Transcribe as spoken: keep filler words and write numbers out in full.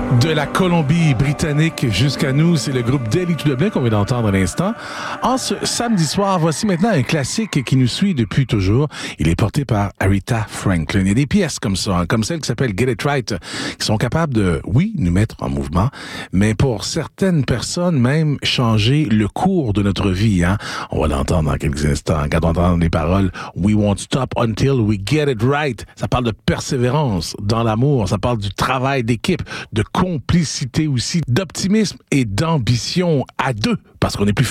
De la Colombie-Britannique jusqu'à nous, c'est le groupe Delhi to Dublin qu'on vient d'entendre à l'instant. En ce samedi soir, voici maintenant un classique qui nous suit depuis toujours. Il est porté par Aretha Franklin. Il y a des pièces comme ça, hein, comme celle qui s'appelle Get It Right, qui sont capables de, oui, nous mettre en mouvement, mais pour certaines personnes, même changer le cours de notre vie. Hein. On va l'entendre dans quelques instants. Quand on entend les paroles « We won't stop until we get it right », ça parle de persévérance dans l'amour, ça parle du travail d'équipe, de complicité aussi, d'optimisme et d'ambition à deux, parce qu'on est plus